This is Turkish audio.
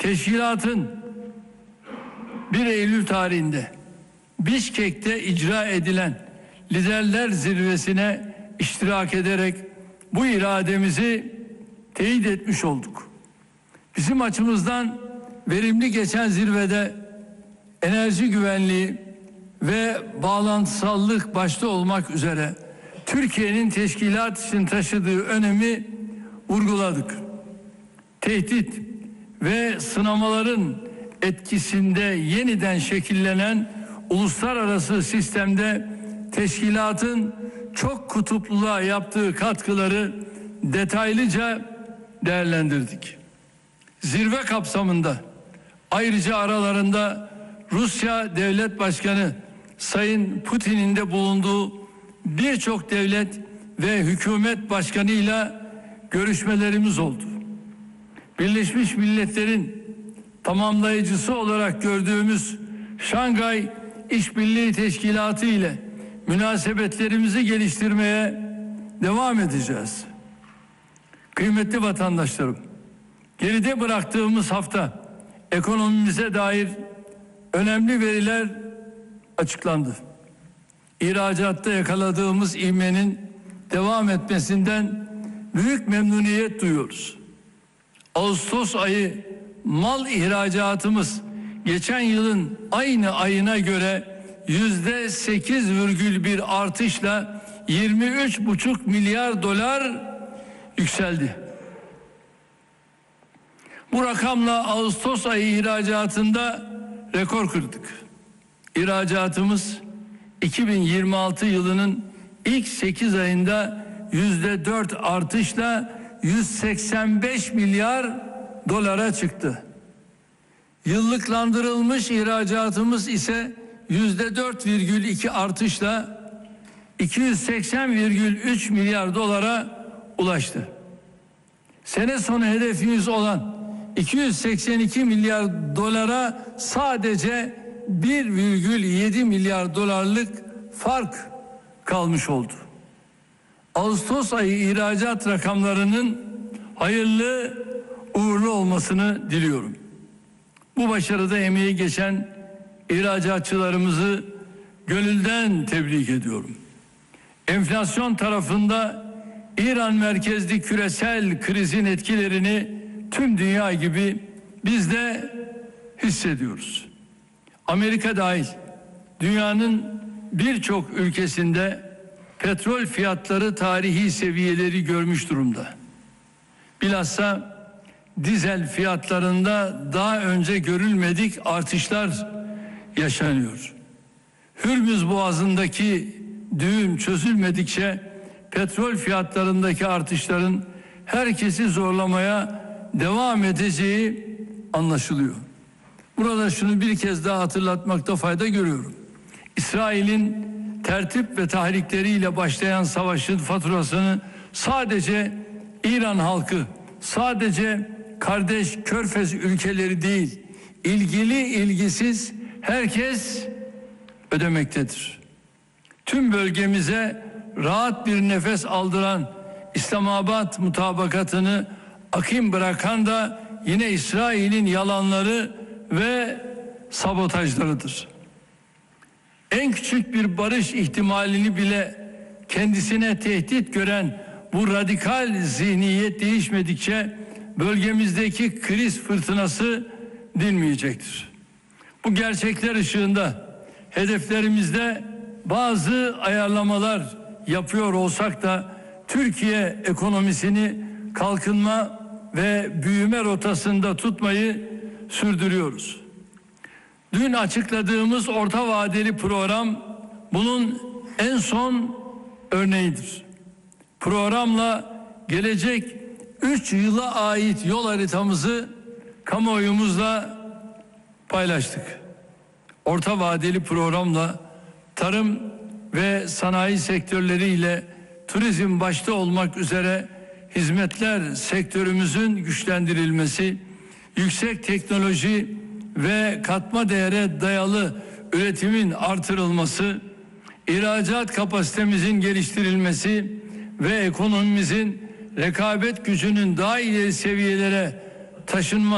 Teşkilatın 1 Eylül tarihinde Bişkek'te icra edilen Liderler Zirvesi'ne iştirak ederek bu irademizi teyit etmiş olduk. Bizim açımızdan verimli geçen zirvede enerji güvenliği ve bağlantısallık başta olmak üzere Türkiye'nin teşkilat için taşıdığı önemi vurguladık. Tehdit ve sınamaların etkisinde yeniden şekillenen uluslararası sistemde teşkilatın çok kutupluluğa yaptığı katkıları detaylıca değerlendirdik. Zirve kapsamında ayrıca aralarında Rusya Devlet Başkanı Sayın Putin'in de bulunduğu birçok devlet ve hükümet başkanıyla görüşmelerimiz oldu. Birleşmiş Milletler'in tamamlayıcısı olarak gördüğümüz Şangay İşbirliği Teşkilatı ile münasebetlerimizi geliştirmeye devam edeceğiz. Kıymetli vatandaşlarım, geride bıraktığımız hafta ekonomimize dair önemli veriler açıklandı. İhracatta yakaladığımız ivmenin devam etmesinden büyük memnuniyet duyuyoruz. Ağustos ayı mal ihracatımız geçen yılın aynı ayına göre %8,1 artışla 23,5 milyar dolar yükseldi. Bu rakamla Ağustos ayı ihracatında rekor kırdık. İhracatımız 2026 yılının ilk 8 ayında %4 artışla 185 milyar dolara çıktı. Yıllıklandırılmış ihracatımız ise %4,2 artışla 280,3 milyar dolara ulaştı. Sene sonu hedefimiz olan 282 milyar dolara sadece 1,7 milyar dolarlık fark kalmış oldu. Ağustos ayı ihracat rakamlarının hayırlı uğurlu olmasını diliyorum. Bu başarıda emeği geçen ihracatçılarımızı gönülden tebrik ediyorum. Enflasyon tarafında İran merkezli küresel krizin etkilerini tüm dünya gibi biz de hissediyoruz. Amerika dahil dünyanın birçok ülkesinde petrol fiyatları tarihi seviyeleri görmüş durumda. Bilhassa dizel fiyatlarında daha önce görülmedik artışlar yaşanıyor. Hürmüz Boğazı'ndaki düğüm çözülmedikçe petrol fiyatlarındaki artışların herkesi zorlamaya devam edeceği anlaşılıyor. Burada şunu bir kez daha hatırlatmakta fayda görüyorum. İsrail'in tertip ve tahrikleriyle başlayan savaşın faturasını sadece İran halkı, sadece kardeş Körfez ülkeleri değil, ilgili ilgisiz herkes ödemektedir. Tüm bölgemize rahat bir nefes aldıran İslamabad mutabakatını akim bırakan da yine İsrail'in yalanları ve sabotajlarıdır. En küçük bir barış ihtimalini bile kendisine tehdit gören bu radikal zihniyet değişmedikçe bölgemizdeki kriz fırtınası dinmeyecektir. Bu gerçekler ışığında hedeflerimizde bazı ayarlamalar yapıyor olsak da Türkiye ekonomisini kalkınma ve büyüme rotasında tutmayı sürdürüyoruz. Dün açıkladığımız orta vadeli program bunun en son örneğidir. Programla gelecek 3 yıla ait yol haritamızı kamuoyumuzla paylaştık. Orta vadeli programla tarım ve sanayi sektörleriyle turizm başta olmak üzere hizmetler sektörümüzün güçlendirilmesi, yüksek teknoloji ve katma değere dayalı üretimin artırılması, ihracat kapasitemizin geliştirilmesi ve ekonomimizin rekabet gücünün daha ileri seviyelere taşınması